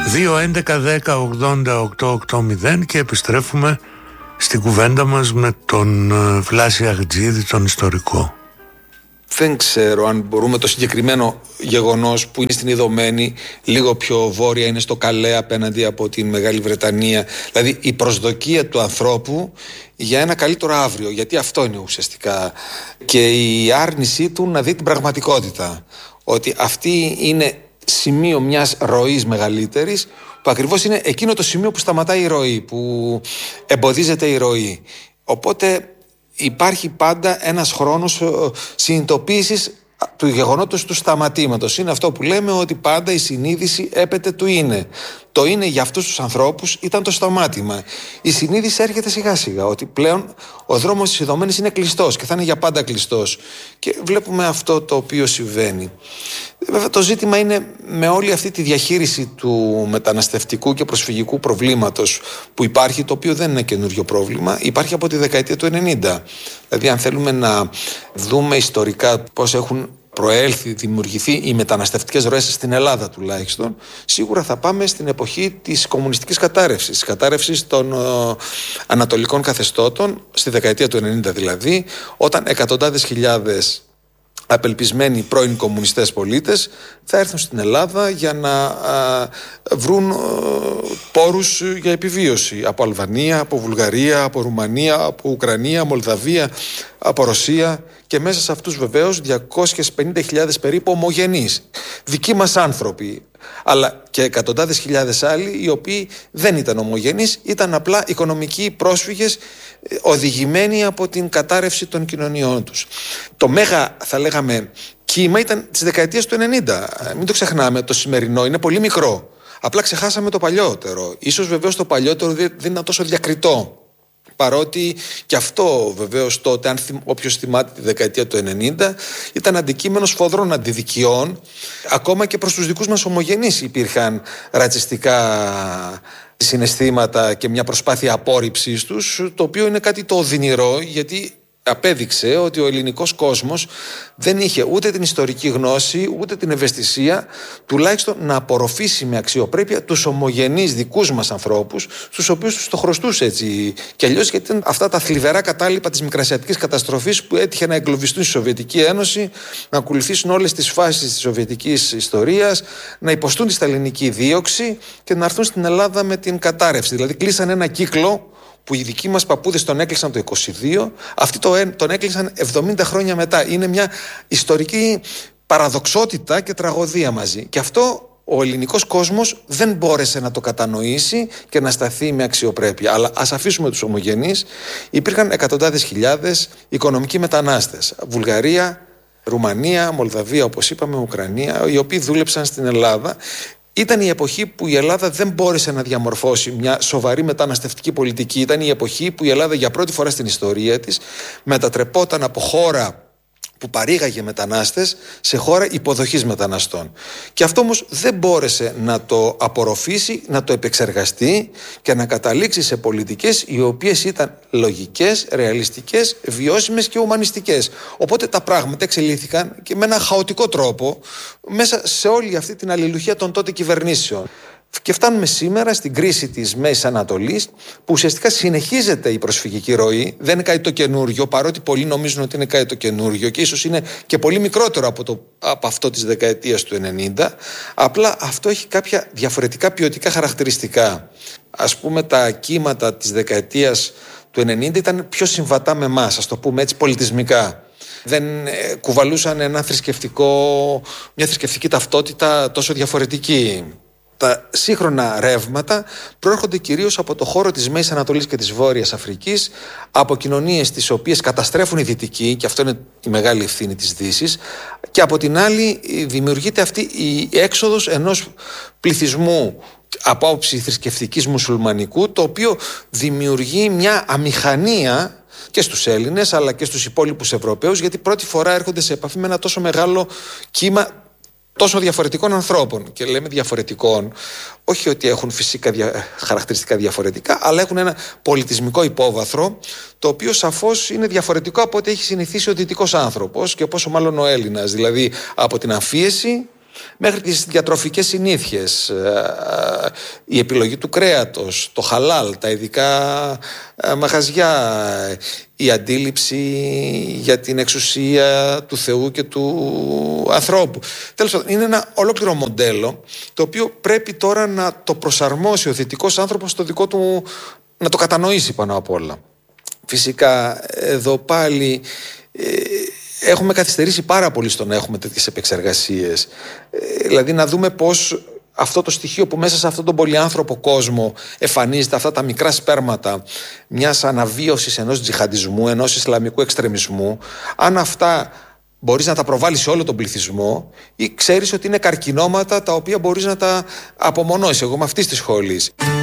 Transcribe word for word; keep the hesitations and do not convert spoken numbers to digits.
δύο έντεκα δέκα ογδόντα οκτώ ογδόντα και επιστρέφουμε στην κουβέντα μας με τον Βλάση Αχτζίδη, τον ιστορικό. Δεν ξέρω αν μπορούμε το συγκεκριμένο γεγονός που είναι στην Ιδωμένη, λίγο πιο βόρεια, είναι στο Καλέ απέναντι από την Μεγάλη Βρετανία. Δηλαδή η προσδοκία του ανθρώπου για ένα καλύτερο αύριο, γιατί αυτό είναι ουσιαστικά, και η άρνησή του να δει την πραγματικότητα. Ότι αυτή είναι σημείο μιας ροής μεγαλύτερης, που ακριβώς είναι εκείνο το σημείο που σταματάει η ροή, που εμποδίζεται η ροή. Οπότε υπάρχει πάντα ένας χρόνος συνειδητοποίησης του γεγονότος του σταματήματος. Είναι αυτό που λέμε, ότι πάντα η συνείδηση έπεται του είναι. Το είναι για αυτούς τους ανθρώπους ήταν το σταμάτημα. Η συνείδηση έρχεται σιγά σιγά, ότι πλέον ο δρόμος της Ιδωμένης είναι κλειστός και θα είναι για πάντα κλειστός. Και βλέπουμε αυτό το οποίο συμβαίνει. Βέβαια το ζήτημα είναι με όλη αυτή τη διαχείριση του μεταναστευτικού και προσφυγικού προβλήματος που υπάρχει, το οποίο δεν είναι καινούριο πρόβλημα, υπάρχει από τη δεκαετία του ενενήντα. Δηλαδή αν θέλουμε να δούμε ιστορικά πώς έχουν προέλθει, δημιουργηθεί οι μεταναστευτικές ροές στην Ελλάδα τουλάχιστον, σίγουρα θα πάμε στην εποχή της κομμουνιστικής κατάρρευσης, της κατάρρευσης των ε, ανατολικών καθεστώτων, στη δεκαετία του ενενήντα δηλαδή, όταν εκατοντάδες χιλιάδες απελπισμένοι πρώην κομμουνιστές πολίτες θα έρθουν στην Ελλάδα για να α, βρουν α, πόρους για επιβίωση από Αλβανία, από Βουλγαρία, από Ρουμανία, από Ουκρανία, Μολδαβία, από Ρωσία, και μέσα σε αυτούς βεβαίως διακόσιες πενήντα χιλιάδες περίπου ομογενείς, δικοί μας άνθρωποι, αλλά και εκατοντάδες χιλιάδες άλλοι οι οποίοι δεν ήταν ομογενείς, ήταν απλά οικονομικοί πρόσφυγες οδηγημένοι από την κατάρρευση των κοινωνιών τους. Το μέγα, θα λέγαμε, κύμα ήταν της δεκαετίας του ενενήντα. Μην το ξεχνάμε, το σημερινό είναι πολύ μικρό. Απλά ξεχάσαμε το παλιότερο. Ίσως βεβαίως το παλιότερο δεν ήταν τόσο διακριτό. Παρότι και αυτό βεβαίως τότε, αν όποιος θυμάται τη δεκαετία του ενενήντα, ήταν αντικείμενο σφοδρών αντιδικιών. Ακόμα και προς τους δικούς μας ομογενείς υπήρχαν ρατσιστικά συναισθήματα και μια προσπάθεια απόρριψης τους, το οποίο είναι κάτι το οδυνηρό, γιατί απέδειξε ότι ο ελληνικός κόσμος δεν είχε ούτε την ιστορική γνώση ούτε την ευαισθησία τουλάχιστον να απορροφήσει με αξιοπρέπεια τους ομογενείς δικούς μας ανθρώπους, στους οποίους τους το χρωστούσε έτσι κι αλλιώς, γιατί ήταν αυτά τα θλιβερά κατάλοιπα της μικρασιατικής καταστροφής που έτυχε να εγκλωβιστούν στη Σοβιετική Ένωση, να ακολουθήσουν όλες τις φάσεις της σοβιετικής ιστορίας, να υποστούν τη σταλινική δίωξη και να έρθουν στην Ελλάδα με την κατάρρευση. Δηλαδή κλείσαν ένα κύκλο που οι δικοί μας παππούδες τον έκλεισαν το είκοσι δύο, αυτοί τον έκλεισαν εβδομήντα χρόνια μετά. Είναι μια ιστορική παραδοξότητα και τραγωδία μαζί. Και αυτό ο ελληνικός κόσμος δεν μπόρεσε να το κατανοήσει και να σταθεί με αξιοπρέπεια. Αλλά ας αφήσουμε τους ομογενείς. Υπήρχαν εκατοντάδες χιλιάδες οικονομικοί μετανάστες. Βουλγαρία, Ρουμανία, Μολδαβία, όπως είπαμε, Ουκρανία, οι οποίοι δούλεψαν στην Ελλάδα. Ήταν η εποχή που η Ελλάδα δεν μπόρεσε να διαμορφώσει μια σοβαρή μεταναστευτική πολιτική. Ήταν η εποχή που η Ελλάδα για πρώτη φορά στην ιστορία της μετατρεπόταν από χώρα που παρήγαγε μετανάστες σε χώρα υποδοχής μεταναστών. Και αυτό όμως δεν μπόρεσε να το απορροφήσει, να το επεξεργαστεί και να καταλήξει σε πολιτικές οι οποίες ήταν λογικές, ρεαλιστικές, βιώσιμες και ουμανιστικές. Οπότε τα πράγματα εξελίχθηκαν και με ένα χαοτικό τρόπο μέσα σε όλη αυτή την αλληλουχία των τότε κυβερνήσεων. Και φτάνουμε σήμερα στην κρίση της Μέσης Ανατολής, που ουσιαστικά συνεχίζεται η προσφυγική ροή. Δεν είναι κάτι το καινούριο, παρότι πολλοί νομίζουν ότι είναι κάτι το καινούριο και ίσως είναι και πολύ μικρότερο από, το, από αυτό της δεκαετίας του ενενήντα. Απλά αυτό έχει κάποια διαφορετικά ποιοτικά χαρακτηριστικά. Ας πούμε, τα κύματα της δεκαετίας του ενενήντα ήταν πιο συμβατά με εμάς, ας το πούμε έτσι πολιτισμικά. Δεν ε, κουβαλούσαν ένα θρησκευτικό, μια θρησκευτική ταυτότητα τόσο διαφορετική. Τα σύγχρονα ρεύματα προέρχονται κυρίως από το χώρο της Μέσης Ανατολής και της Βόρειας Αφρικής, από κοινωνίες τις οποίες καταστρέφουν οι Δυτικοί, και αυτό είναι η μεγάλη ευθύνη της Δύσης, και από την άλλη δημιουργείται αυτή η έξοδος ενός πληθυσμού από άποψη θρησκευτικής μουσουλμανικού, το οποίο δημιουργεί μια αμηχανία και στους Έλληνες αλλά και στους υπόλοιπους Ευρωπαίους, γιατί πρώτη φορά έρχονται σε επαφή με ένα τόσο μεγάλο κύμα τόσο διαφορετικών ανθρώπων. Και λέμε διαφορετικών, όχι ότι έχουν φυσικά δια... χαρακτηριστικά διαφορετικά, αλλά έχουν ένα πολιτισμικό υπόβαθρο, το οποίο σαφώς είναι διαφορετικό από ό,τι έχει συνηθίσει ο δυτικός άνθρωπος και πόσο μάλλον ο Έλληνας. Δηλαδή από την αμφίεση μέχρι τις διατροφικές συνήθειες, η επιλογή του κρέατος, το χαλάλ, τα ειδικά μαγαζιά, η αντίληψη για την εξουσία του Θεού και του ανθρώπου. Τέλος πάντων, είναι ένα ολόκληρο μοντέλο το οποίο πρέπει τώρα να το προσαρμόσει ο δυτικός άνθρωπος στο δικό του, να το κατανοήσει πάνω απ' όλα. Φυσικά εδώ πάλι ε, έχουμε καθυστερήσει πάρα πολύ στο να έχουμε τέτοιες επεξεργασίες. Ε, δηλαδή να δούμε πώς αυτό το στοιχείο που μέσα σε αυτόν τον πολυάνθρωπο κόσμο εμφανίζεται, αυτά τα μικρά σπέρματα μιας αναβίωσης ενός τζιχαντισμού, ενός ισλαμικού εξτρεμισμού, αν αυτά μπορείς να τα προβάλλεις σε όλο τον πληθυσμό ή ξέρεις ότι είναι καρκινώματα τα οποία μπορείς να τα απομονώσεις. Εγώ είμαι αυτής της σχολής.